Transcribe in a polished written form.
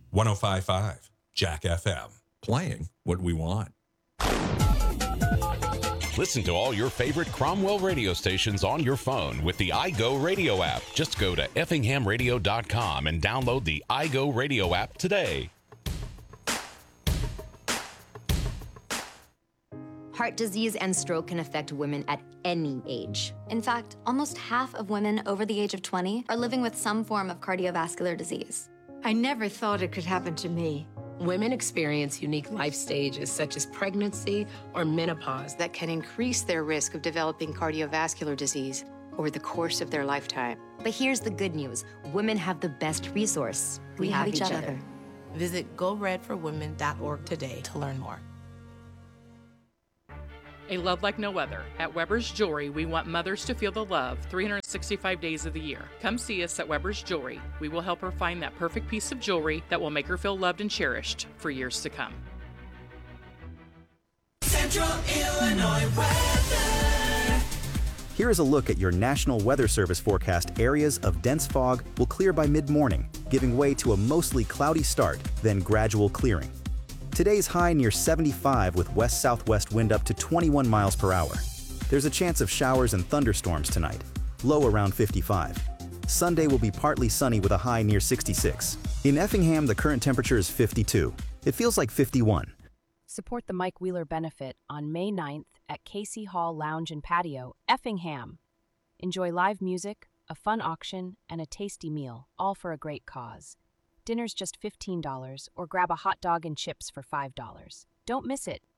105.5 Jack FM. Playing what we want. Listen to all your favorite Cromwell radio stations on your phone with the iGo Radio app. Just go to effinghamradio.com and download the iGo Radio app today. Heart disease and stroke can affect women at any age. In fact, almost half of women over the age of 20 are living with some form of cardiovascular disease. I never thought it could happen to me. Women experience unique life stages such as pregnancy or menopause that can increase their risk of developing cardiovascular disease over the course of their lifetime. But here's the good news. Women have the best resource. We have each other. Visit GoRedForWomen.org today to learn more. A love like no other. At Weber's Jewelry, we want mothers to feel the love 365 days of the year. Come see us at Weber's Jewelry. We will help her find that perfect piece of jewelry that will make her feel loved and cherished for years to come. Central Illinois weather. Here is a look at your National Weather Service forecast. Areas of dense fog will clear by mid-morning, giving way to a mostly cloudy start, then gradual clearing. Today's high near 75 with west-southwest wind up to 21 miles per hour. There's a chance of showers and thunderstorms tonight, low around 55. Sunday will be partly sunny with a high near 66. In Effingham, the current temperature is 52. It feels like 51. Support the Mike Wheeler benefit on May 9th at Casey Hall Lounge and Patio, Effingham. Enjoy live music, a fun auction, and a tasty meal, all for a great cause. Dinner's just $15, or grab a hot dog and chips for $5. Don't miss it.